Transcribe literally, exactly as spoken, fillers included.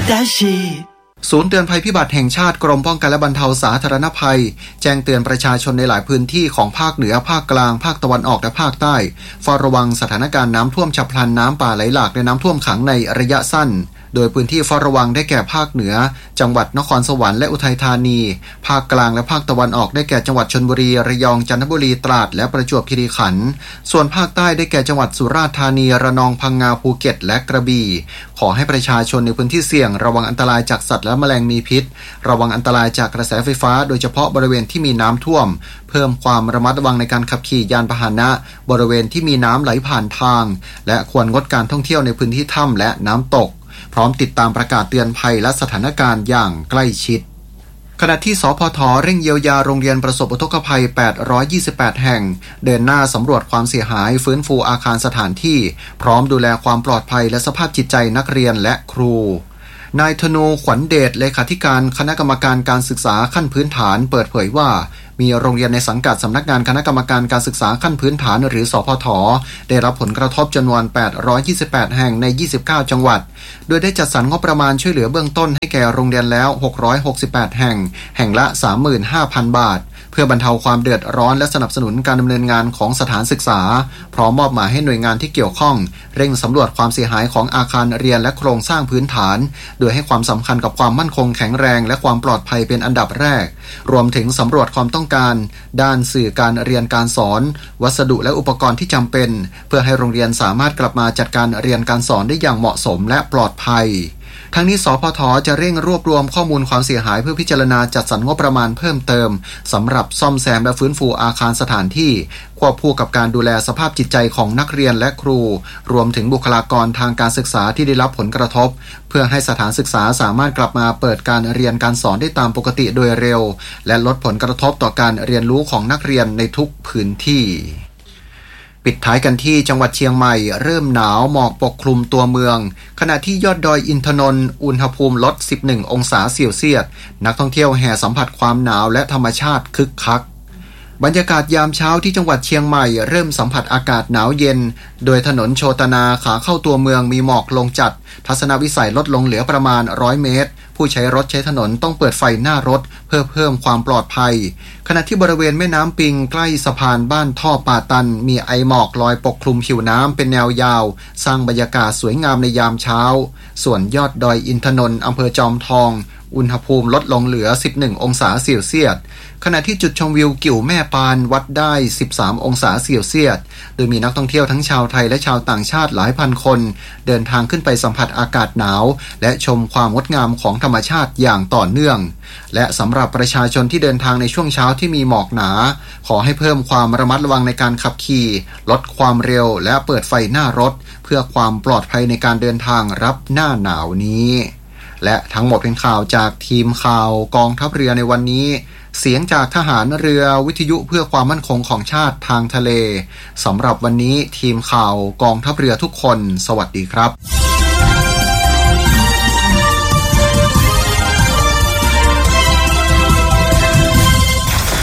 Dashiศูนย์เตือนภัยพิบัติแห่งชาติกรมป้องกันและบรรเทาสาธารณภัยแจ้งเตือนประชาชนในหลายพื้นที่ของภาคเหนือภาคกลางภาคตะวันออกและภาคใต้เฝ้าระวังสถานการณ์น้ำท่วมฉับพลันน้ำป่าไหลหลากและน้ำท่วมขังในระยะสั้นโดยพื้นที่เฝ้าระวังได้แก่ภาคเหนือจังหวัดนครสวรรค์และอุทัยธานีภาคกลางและภาคตะวันออกได้แก่จังหวัดชลบุรีระยองจันทบุรีตราดและประจวบคีรีขันธ์ส่วนภาคใต้ได้แก่จังหวัดสุราษฎร์ธานีระนองพังงาภูเก็ตและกระบี่ขอให้ประชาชนในพื้นที่เสี่ยงระวังอันตรายจากสัตว์และแมลงมีพิษระวังอันตรายจากกระแสไฟฟ้าโดยเฉพาะบริเวณที่มีน้ำท่วมเพิ่มความระมัดระวังในการขับขี่ยานพาหนะบริเวณที่มีน้ำไหลผ่านทางและควรงดการท่องเที่ยวในพื้นที่ถ้ำและน้ำตกพร้อมติดตามประกาศเตือนภัยและสถานการณ์อย่างใกล้ชิดขณะที่สพท.เร่งเยียวยาโรงเรียนประสบอุทกภัยแปดร้อยยี่สิบแปดแห่งเดินหน้าสำรวจความเสียหายฟื้นฟูอาคารสถานที่พร้อมดูแลความปลอดภัยและสภาพจิตใจนักเรียนและครูนายธนูขวัญเดชเลขาธิการคณะกรรมการการศึกษาขั้นพื้นฐานเปิดเผยว่ามีโรงเรียนในสังกัดสำนักงานคณะกรรมการการศึกษาขั้นพื้นฐานหรือสพท.ได้รับผลกระทบจำนวนแปดร้อยยี่สิบแปดแห่งในยี่สิบเก้าจังหวัดโดยได้จัดสรรงบประมาณช่วยเหลือเบื้องต้นให้แก่โรงเรียนแล้วหกร้อยหกสิบแปดแห่งแห่งละ สามหมื่นห้าพัน บาทเพื่อบรรเทาความเดือดร้อนและสนับสนุนการดำเนินงานของสถานศึกษาพร้อมมอบหมายให้หน่วยงานที่เกี่ยวข้องเร่งสำรวจความเสียหายของอาคารเรียนและโครงสร้างพื้นฐานโดยให้ความสำคัญกับความมั่นคงแข็งแรงและความปลอดภัยเป็นอันดับแรกรวมถึงสำรวจความต้องการด้านสื่อการเรียนการสอนวัสดุและอุปกรณ์ที่จำเป็นเพื่อให้โรงเรียนสามารถกลับมาจัดการเรียนการสอนได้อย่างเหมาะสมและปลอดภัยทั้งนี้สพท.จะเร่งรวบรวมข้อมูลความเสียหายเพื่อพิจารณาจัดสรรงบประมาณเพิ่มเติมสำหรับซ่อมแซมและฟื้นฟูอาคารสถานที่ควบคู่กับการดูแลสภาพจิตใจของนักเรียนและครูรวมถึงบุคลากรทางการศึกษาที่ได้รับผลกระทบเพื่อให้สถานศึกษาสามารถกลับมาเปิดการเรียนการสอนได้ตามปกติโดยเร็วและลดผลกระทบต่อการเรียนรู้ของนักเรียนในทุกพื้นที่ปิดท้ายกันที่จังหวัดเชียงใหม่เริ่มหนาวหมอกปกคลุมตัวเมืองขณะที่ยอดดอยอินทนนท์อุณหภูมิลดสิบเอ็ดองศาเซลเซียสนักท่องเที่ยวแห่สัมผัสความหนาวและธรรมชาติคึกคักบรรยากาศยามเช้าที่จังหวัดเชียงใหม่เริ่มสัมผัสอากาศหนาวเย็นโดยถนนโชตนาขาเข้าตัวเมืองมีหมอกลงจัดทัศนวิสัยลดลงเหลือประมาณหนึ่งร้อยเมตรผู้ใช้รถใช้ถนนต้องเปิดไฟหน้ารถเพื่อเพิ่มความปลอดภัยขณะที่บริเวณแม่น้ำปิงใกล้สะพานบ้านท่อป่าตันมีไอหมอกลอยปกคลุมผิวน้ำเป็นแนวยาวสร้างบรรยากาศสวยงามในยามเช้าส่วนยอดดอยอินทนนท์อำเภอจอมทองอุณหภูมิลดลงเหลือสิบเอ็ดองศาเซลเซียสขณะที่จุดชมวิวกิ่วแม่ปานวัดได้สิบสามองศาเซลเซียสโดยมีนักท่องเที่ยวทั้งชาวไทยและชาวต่างชาติหลายพันคนเดินทางขึ้นไปสัมผัสอากาศหนาวและชมความงดงามของธรรมชาติอย่างต่อเนื่องและสำหรับประชาชนที่เดินทางในช่วงเช้าที่มีหมอกหนาขอให้เพิ่มความระมัดระวังในการขับขี่ลดความเร็วและเปิดไฟหน้ารถเพื่อความปลอดภัยในการเดินทางรับหน้าหนาวนี้และทั้งหมดเป็นข่าวจากทีมข่าวกองทัพเรือในวันนี้เสียงจากทหารเรือวิทยุเพื่อความมั่นคงของชาติทางทะเลสำหรับวันนี้ทีมข่าวกองทัพเรือทุกคนสวัสดีครับ